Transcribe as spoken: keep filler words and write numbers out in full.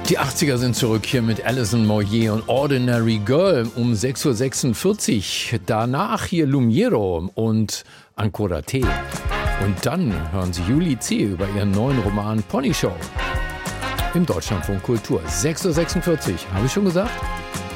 Die achtziger sind zurück hier mit Alison Moyet und Ordinary Girl um sechs Uhr sechsundvierzig. Danach hier Lumiero und Ancora Te. Und dann hören Sie Julie C. über ihren neuen Roman Pony Show im Deutschlandfunk Kultur. sechs Uhr sechsundvierzig, habe ich schon gesagt?